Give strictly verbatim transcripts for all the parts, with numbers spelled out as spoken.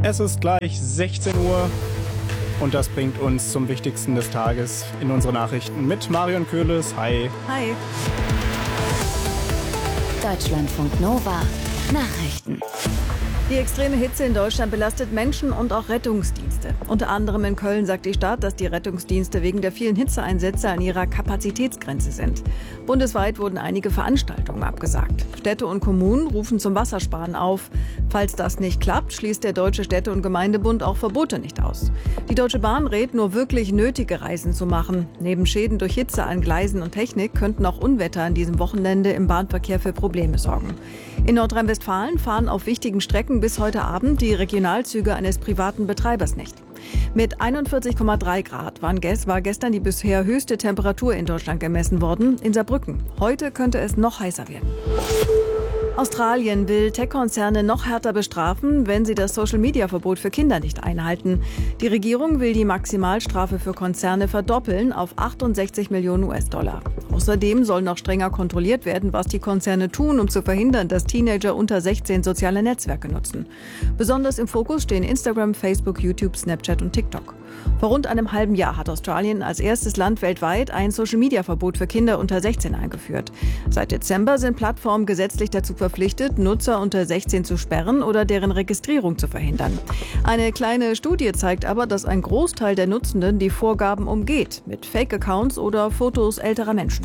Es ist gleich sechzehn Uhr und das bringt uns zum Wichtigsten des Tages in unsere Nachrichten mit Marion Köhles. Hi. Hi. Deutschlandfunk Nova. Nachrichten. Die extreme Hitze in Deutschland belastet Menschen und auch Rettungsdienste. Unter anderem in Köln sagt die Stadt, dass die Rettungsdienste wegen der vielen Hitzeeinsätze an ihrer Kapazitätsgrenze sind. Bundesweit wurden einige Veranstaltungen abgesagt. Städte und Kommunen rufen zum Wassersparen auf. Falls das nicht klappt, schließt der Deutsche Städte- und Gemeindebund auch Verbote nicht aus. Die Deutsche Bahn rät, nur wirklich nötige Reisen zu machen. Neben Schäden durch Hitze an Gleisen und Technik könnten auch Unwetter an diesem Wochenende im Bahnverkehr für Probleme sorgen. In Nordrhein-Westfalen fahren auf wichtigen Strecken bis heute Abend die Regionalzüge eines privaten Betreibers nicht. Mit einundvierzig Komma drei Grad war gestern die bisher höchste Temperatur in Deutschland gemessen worden, in Saarbrücken. Heute könnte es noch heißer werden. Australien will Tech-Konzerne noch härter bestrafen, wenn sie das Social-Media-Verbot für Kinder nicht einhalten. Die Regierung will die Maximalstrafe für Konzerne verdoppeln auf achtundsechzig Millionen U S-Dollar. Außerdem soll noch strenger kontrolliert werden, was die Konzerne tun, um zu verhindern, dass Teenager unter sechzehn soziale Netzwerke nutzen. Besonders im Fokus stehen Instagram, Facebook, YouTube, Snapchat und TikTok. Vor rund einem halben Jahr hat Australien als erstes Land weltweit ein Social-Media-Verbot für Kinder unter sechzehn eingeführt. Seit Dezember sind Plattformen gesetzlich dazu verpflichtet, Nutzer unter sechzehn zu sperren oder deren Registrierung zu verhindern. Eine kleine Studie zeigt aber, dass ein Großteil der Nutzenden die Vorgaben umgeht, mit Fake-Accounts oder Fotos älterer Menschen.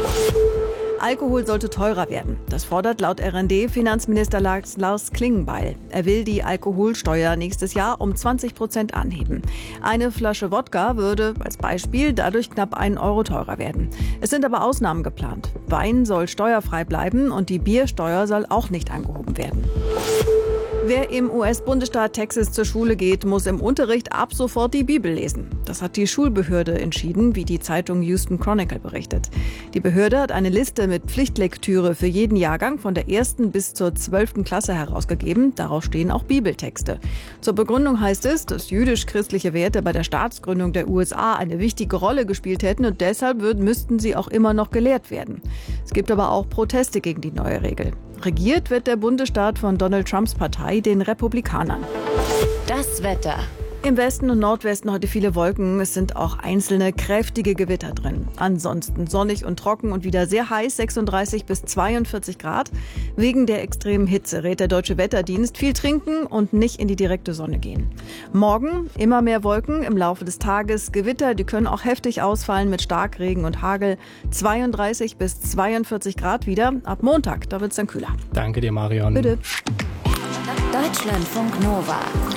Alkohol sollte teurer werden. Das fordert laut R N D Finanzminister Lars Klingbeil. Er will die Alkoholsteuer nächstes Jahr um zwanzig Prozent anheben. Eine Flasche Wodka würde als Beispiel dadurch knapp einen Euro teurer werden. Es sind aber Ausnahmen geplant. Wein soll steuerfrei bleiben und die Biersteuer soll auch nicht angehoben werden. Wer im U S-Bundesstaat Texas zur Schule geht, muss im Unterricht ab sofort die Bibel lesen. Das hat die Schulbehörde entschieden, wie die Zeitung Houston Chronicle berichtet. Die Behörde hat eine Liste mit Pflichtlektüre für jeden Jahrgang von der ersten bis zur zwölften Klasse herausgegeben. Darauf stehen auch Bibeltexte. Zur Begründung heißt es, dass jüdisch-christliche Werte bei der Staatsgründung der U S A eine wichtige Rolle gespielt hätten und deshalb würden, müssten sie auch immer noch gelehrt werden. Es gibt aber auch Proteste gegen die neue Regel. Regiert wird der Bundesstaat von Donald Trumps Partei, den Republikanern. Das Wetter. Im Westen und Nordwesten heute viele Wolken. Es sind auch einzelne kräftige Gewitter drin. Ansonsten sonnig und trocken und wieder sehr heiß, sechsunddreißig bis zweiundvierzig Grad. Wegen der extremen Hitze rät der Deutsche Wetterdienst viel trinken und nicht in die direkte Sonne gehen. Morgen immer mehr Wolken im Laufe des Tages. Gewitter, die können auch heftig ausfallen mit Starkregen und Hagel. zweiunddreißig bis zweiundvierzig Grad wieder. Ab Montag, da wird es dann kühler. Danke dir, Marion. Bitte. Deutschlandfunk Nova.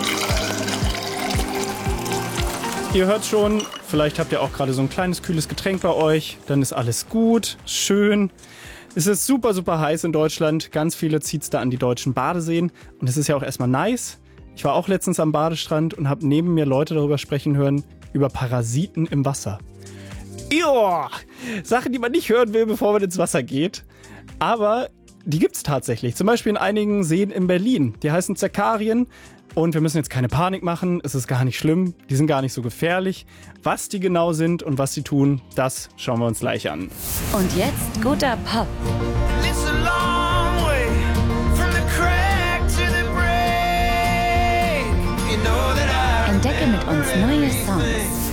Ihr hört schon, vielleicht habt ihr auch gerade so ein kleines kühles Getränk bei euch. Dann ist alles gut, schön. Es ist super, super heiß in Deutschland. Ganz viele zieht's da an die deutschen Badeseen. Und es ist ja auch erstmal nice. Ich war auch letztens am Badestrand und habe neben mir Leute darüber sprechen hören, über Parasiten im Wasser. Joa, Sachen, die man nicht hören will, bevor man ins Wasser geht. Aber die gibt's tatsächlich. Zum Beispiel in einigen Seen in Berlin. Die heißen Zerkarien. Und wir müssen jetzt keine Panik machen, es ist gar nicht schlimm, die sind gar nicht so gefährlich. Was die genau sind und was sie tun, das schauen wir uns gleich an. Und jetzt guter Pop. Entdecke mit uns neue Songs.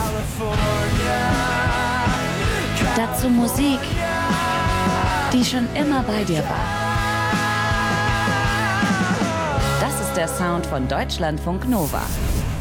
Dazu Musik, die schon immer bei dir war. Das ist der Sound von Deutschlandfunk Nova.